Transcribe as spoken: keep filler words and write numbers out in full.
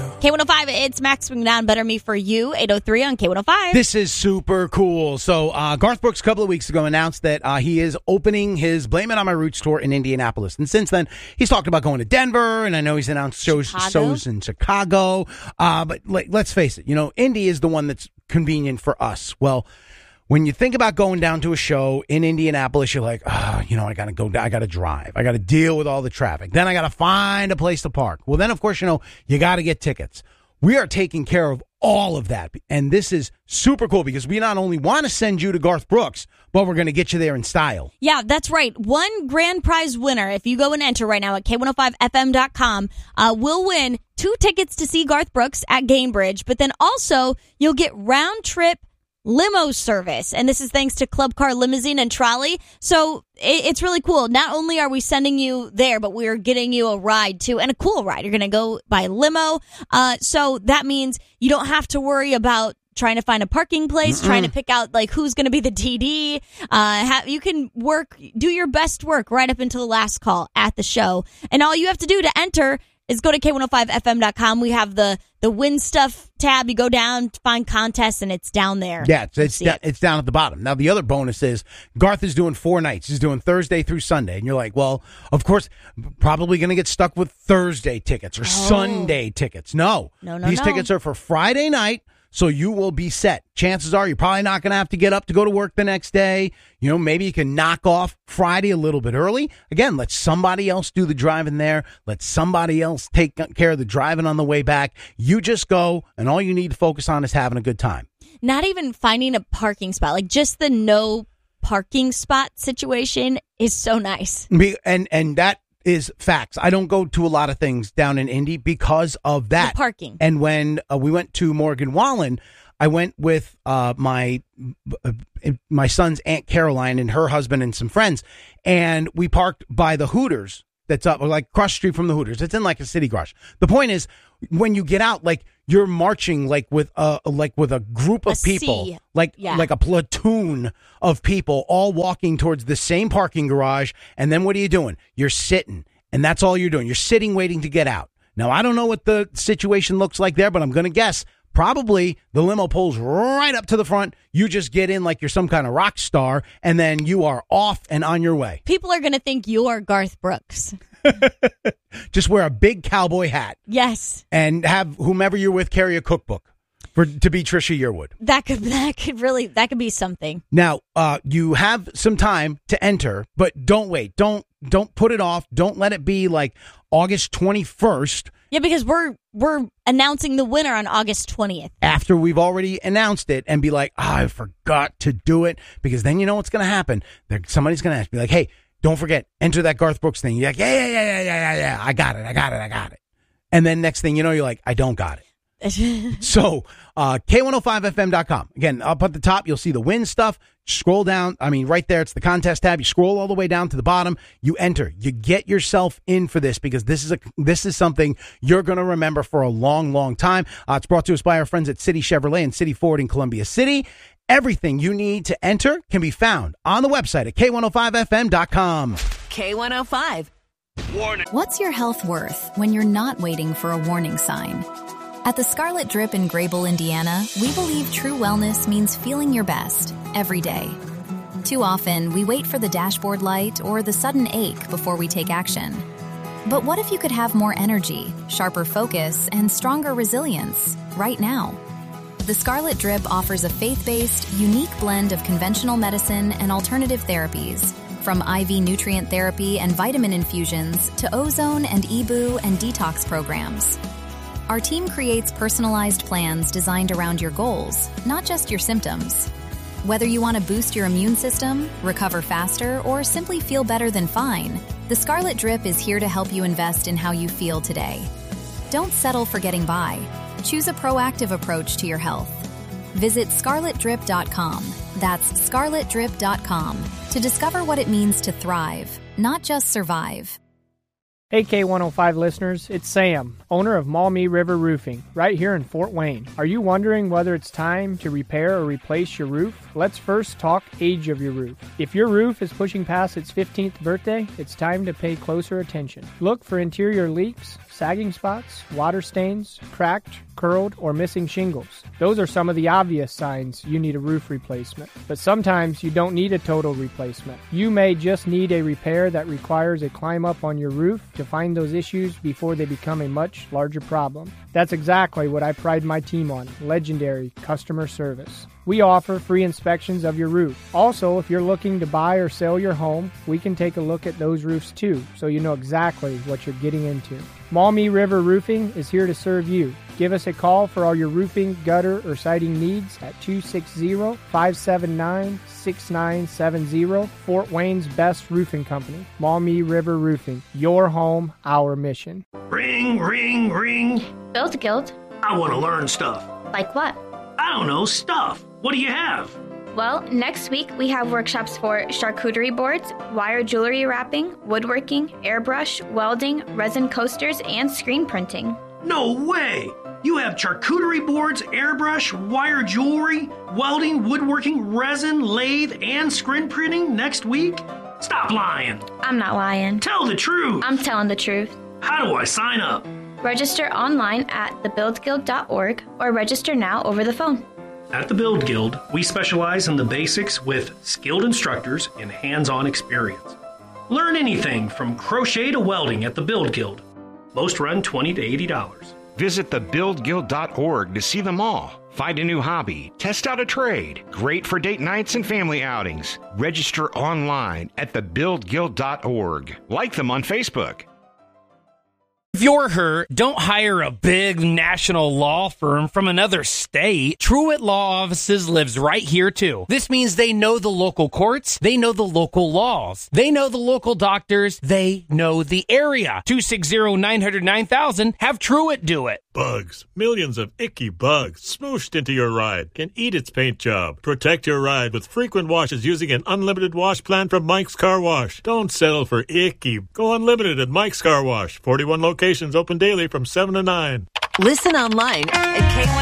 K one oh five, it's Max McNown, Better Me For You, eight oh three on K one oh five. This is super cool. So uh, Garth Brooks a couple of weeks ago announced that uh, he is opening his Blame It On My Roots tour in Indianapolis. And since then, he's talked about going to Denver, and I know he's announced shows, shows in Chicago. Uh, but like, let's face it, you know, Indy is the one that's convenient for us. Well, when you think about going down to a show in Indianapolis, you're like, oh, you know, I got to go, I got to drive. I got to deal with all the traffic. Then I got to find a place to park. Well, then, of course, you know, you got to get tickets. We are taking care of all of that. And this is super cool because we not only want to send you to Garth Brooks, but we're going to get you there in style. Yeah, that's right. One grand prize winner, if you go and enter right now at K one oh five F M dot com, uh, will win two tickets to see Garth Brooks at Gainbridge. But then also, you'll get round trip limo service, and this is thanks to Club Car Limousine and Trolley. So it, it's really cool. Not only are we sending you there, but we're getting you a ride too, and a cool ride. You're going to go by limo. Uh, so that means you don't have to worry about trying to find a parking place, Mm-mm. trying to pick out like who's going to be the T D. Uh, ha- you can work, do your best work right up until the last call at the show. And all you have to do to enter is go to K one oh five F M dot com. We have the, the win stuff tab. You go down, find contests, and it's down there. Yeah, it's it's, da- it. it's down at the bottom. Now, the other bonus is Garth is doing four nights. He's doing Thursday through Sunday. And you're like, well, of course, probably going to get stuck with Thursday tickets or oh. Sunday tickets. No. No, no, These no. tickets are for Friday night. So you will be set. Chances are you're probably not going to have to get up to go to work the next day. You know, maybe you can knock off Friday a little bit early. Again, let somebody else do the driving there. Let somebody else take care of the driving on the way back. You just go, and all you need to focus on is having a good time. Not even finding a parking spot. Like, just the no parking spot situation is so nice. And, and that is facts. I don't go to a lot of things down in Indy because of that. The parking. And when uh, we went to Morgan Wallen, I went with uh, my uh, my son's Aunt Caroline and her husband and some friends, and we parked by the Hooters that's up, or like across the street from the Hooters. It's in like a city garage. The point is, when you get out, like you're marching like with a like with a group of a people, sea. like yeah. like a platoon of people, all walking towards the same parking garage. And then what are you doing? You're sitting, and that's all you're doing. You're sitting, waiting to get out. Now, I don't know what the situation looks like there, but I'm going to guess probably the limo pulls right up to the front. You just get in like you're some kind of rock star, and then you are off and on your way. People are going to think you're Garth Brooks. Just wear a big cowboy hat. Yes. And have whomever you're with carry a cookbook for to be Trisha Yearwood. That could that could really that could be something. Now, uh, you have some time to enter, but don't wait. Don't don't put it off. Don't let it be like August twenty-first. Yeah, because we're we're announcing the winner on August twentieth. After we've already announced it, and be like, oh, I forgot to do it, because then you know what's going to happen. There, somebody's going to ask, be like, hey, don't forget, enter that Garth Brooks thing. You're like, yeah, yeah, yeah, yeah, yeah, yeah, yeah. I got it, I got it, I got it. And then next thing you know, you're like, I don't got it. So, uh, K one oh five F M dot com. Again, up at the top, you'll see the win stuff. Scroll down. I mean, right there, it's the contest tab. You scroll all the way down to the bottom. You enter. You get yourself in for this, because this is a this is something you're going to remember for a long, long time. Uh, it's brought to us by our friends at City Chevrolet and City Ford in Columbia City. Everything you need to enter can be found on the website at K one oh five F M dot com. K one oh five. Warning. What's your health worth when you're not waiting for a warning sign? At the Scarlet Drip in Grable, Indiana, we believe true wellness means feeling your best every day. Too often, we wait for the dashboard light or the sudden ache before we take action. But what if you could have more energy, sharper focus, and stronger resilience right now? The Scarlet Drip offers a faith-based, unique blend of conventional medicine and alternative therapies, from I V nutrient therapy and vitamin infusions to ozone and E B U and detox programs. Our team creates personalized plans designed around your goals, not just your symptoms. Whether you want to boost your immune system, recover faster, or simply feel better than fine, the Scarlet Drip is here to help you invest in how you feel today. Don't settle for getting by. Choose a proactive approach to your health. Visit scarlet drip dot com. That's scarlet drip dot com to discover what it means to thrive, not just survive. Hey, K one oh five listeners, it's Sam, owner of Maumee River Roofing, right here in Fort Wayne. Are you wondering whether it's time to repair or replace your roof? Let's first talk age of your roof. If your roof is pushing past its fifteenth birthday, it's time to pay closer attention. Look for interior leaks, sagging spots, water stains, cracked, curled, or missing shingles. Those are some of the obvious signs you need a roof replacement. But sometimes you don't need a total replacement. You may just need a repair that requires a climb up on your roof to find those issues before they become a much larger problem. That's exactly what I pride my team on, legendary customer service. We offer free inspections of your roof. Also, if you're looking to buy or sell your home, we can take a look at those roofs too, so you know exactly what you're getting into. Maumee River Roofing is here to serve you. Give us a call for all your roofing, gutter, or siding needs at two six zero, five seven nine, six nine seven zero. Fort Wayne's best roofing company, Maumee River Roofing. Your home, our mission. Ring, ring, ring. Build Guild. I want to learn stuff. Like what? I don't know, stuff. What do you have? Well, next week we have workshops for charcuterie boards, wire jewelry wrapping, woodworking, airbrush, welding, resin coasters, and screen printing. No way! You have charcuterie boards, airbrush, wire jewelry, welding, woodworking, resin, lathe, and screen printing next week? Stop lying. I'm not lying. Tell the truth. I'm telling the truth. How do I sign up? Register online at the build guild dot org or register now over the phone. At the Build Guild, we specialize in the basics with skilled instructors and hands-on experience. Learn anything from crochet to welding at the Build Guild. Most run twenty dollars to eighty dollars. Visit the build guild dot org to see them all. Find a new hobby, test out a trade. Great for date nights and family outings. Register online at the build guild dot org. Like them on Facebook. If you're her, don't hire a big national law firm from another state. Truett Law Offices lives right here, too. This means they know the local courts, they know the local laws, they know the local doctors, they know the area. two six zero, nine zero nine thousand, have Truett do it. Bugs, millions of icky bugs smooshed into your ride can eat its paint job. Protect your ride with frequent washes using an unlimited wash plan from Mike's Car Wash. Don't settle for icky. Go unlimited at Mike's Car Wash. forty-one locations open daily from seven to nine. Listen online at K one